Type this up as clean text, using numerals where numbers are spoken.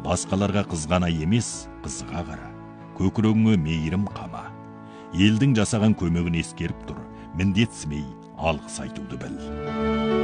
басқаларға қызғана емес, қызыға қара. Көкірегіңе мейірім қама. Елдің жасаған көмегін ескеріп тұр, міндетсімей алғыс айтуды біл.